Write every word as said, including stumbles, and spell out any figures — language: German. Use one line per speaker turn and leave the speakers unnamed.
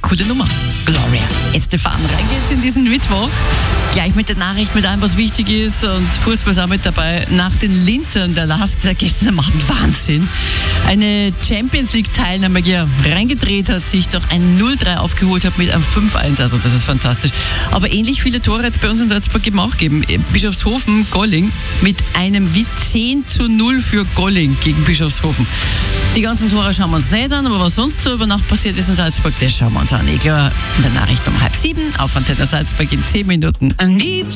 Coole Nummer. Gloria Estefan. Rein geht's in diesen Mittwoch. Gleich mit der Nachricht, mit allem, was wichtig ist. Und Fußball ist auch mit dabei. Nach den Linzern, der Lask, der gestern am Abend Wahnsinn. Eine Champions League-Teilnahme hier reingedreht hat, sich doch ein null drei aufgeholt hat mit einem fünf eins. Also das ist fantastisch. Aber ähnlich viele Tore hat es bei uns in Salzburg eben auch gegeben. Bischofshofen, Golling mit einem wie zehn zu null für Golling gegen Bischofshofen. Die ganzen Tore schauen wir uns nicht an, aber was sonst so über Nacht passiert ist in Salzburg, das schauen wir uns an. Ich glaube, in der Nachricht um halb sieben auf Antenne Salzburg in zehn Minuten.